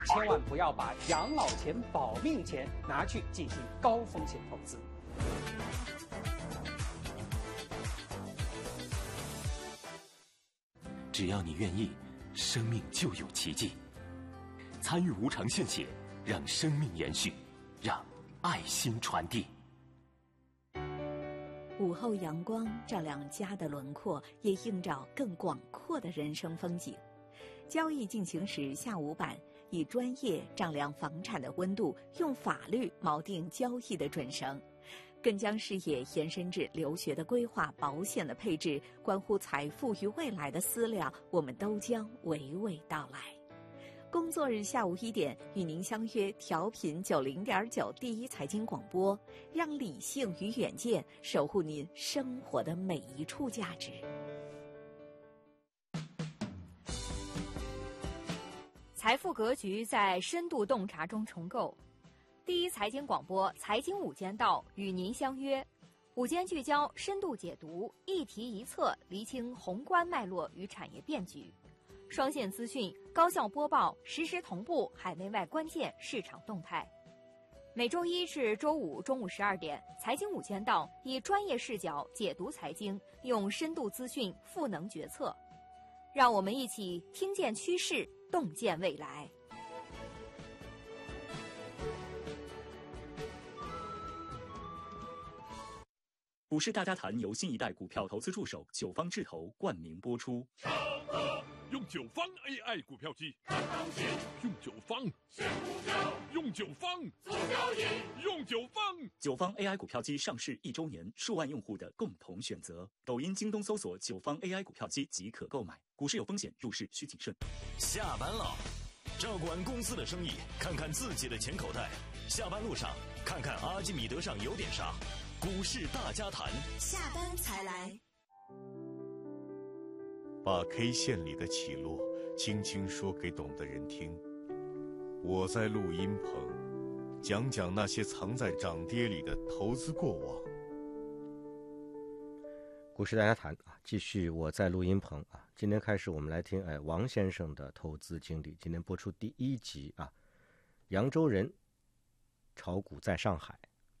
千万不要把养老钱、保命钱拿去进行高风险投资。 只要你愿意，生命就有奇迹。参与无偿献血，让生命延续，让爱心传递。 午后阳光照亮家的轮廓，也映照更广阔的人生风景。交易进行时下午版以专业丈量房产的温度，用法律锚定交易的准绳，更将视野延伸至留学的规划、保险的配置，关乎财富与未来的思量，我们都将娓娓道来。工作日下午1点，与您相约调频90.9第一财经广播，让理性与远见守护您生活的每一处价值。 财富格局在深度洞察中重构。第一财经广播财经午间道与您相约，午间聚焦，深度解读，一题一策，厘清宏观脉络与产业变局。双线资讯，高效播报，实时同步海内外关键市场动态。每周一至周五中午12点，财经午间道以专业视角解读财经，用深度资讯赋能决策。让我们一起听见趋势，洞见未来。 股市大家谈由新一代股票投资助手九方智投冠名播出。 用九方 AI 股票机看行情，用九方选股票，用九方做交易，用九方。 九方 AI 股票机上市1周年，数万用户的共同选择。抖音、京东搜索九方 AI 股票机即可购买。股市有风险，入市需谨慎。 下班了，照顾完公司的生意，看看自己的钱口袋。下班路上，看看阿基米德上有点啥。股市大家谈， 下班才来。 把 K 线里的起落轻轻说给懂的人听。我在录音棚讲讲那些藏在涨跌里的投资过往。 股市大家谈啊，继续我在录音棚啊。今天开始我们来听王先生的投资经历。今天播出第1集啊，扬州人炒股在上海。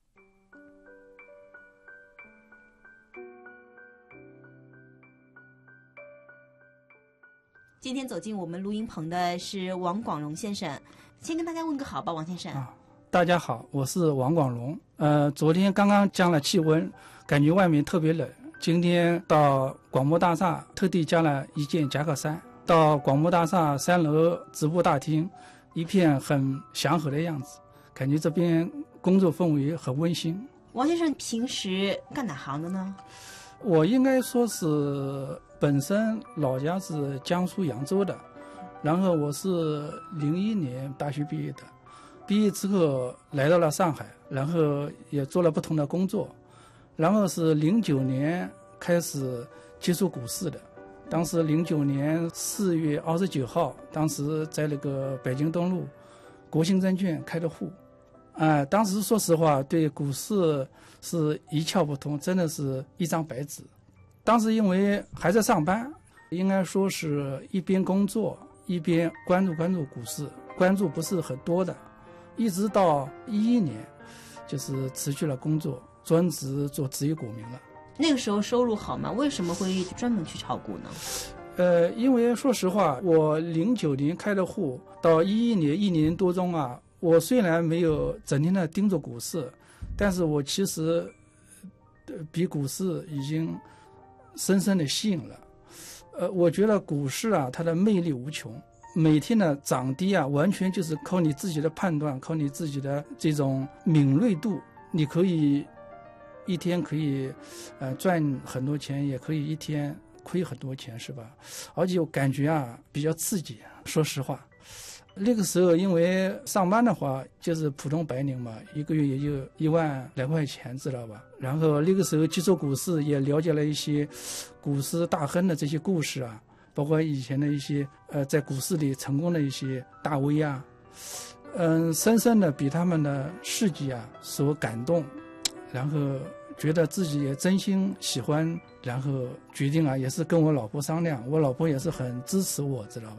今天走进我们录音棚的是王广荣先生，先跟大家问个好吧，王先生。 大家好，我是王广荣。昨天刚刚降了气温，感觉外面特别冷。今天到广播大厦特地加了一件夹克衫，到广播大厦3楼直播大厅，一片很祥和的样子，感觉这边工作氛围很温馨。 王先生平时干哪行的呢？ 我应该说是本身老家是江苏扬州的，然后我是01年大学毕业的，毕业之后来到了上海，然后也做了不同的工作，然后是09年开始接触股市的。当时09年4月29号，当时在那个北京东路国信证券开的户，当时说实话对股市是一窍不通，真的是一张白纸。当时因为还在上班，应该说是一边工作一边关注股市，关注不是很多的，一直到11年就是辞去了工作，专职做职业股民了。 那个时候收入好吗？为什么会专门去炒股呢？因为说实话，我09年开的户，到11年1年多中啊，我虽然没有整天的盯着股市，但是我其实比股市已经深深的吸引了。我觉得股市啊，它的魅力无穷，每天的涨低啊，完全就是靠你自己的判断，靠你自己的这种敏锐度，你可以一天可以赚很多钱，也可以一天亏很多钱，是吧？而且我感觉啊比较刺激，说实话。那个时候因为上班的话就是普通白领嘛，一个月也就1万来块钱，知道吧？然后那个时候接触股市，也了解了一些股市大亨的这些故事啊，包括以前的一些在股市里成功的一些大 V 啊，深深的被他们的事迹啊所感动，然后觉得自己也真心喜欢，然后决定啊也是跟我老婆商量，我老婆也是很支持我，知道吧？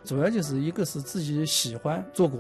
主要就是一个是自己喜欢做股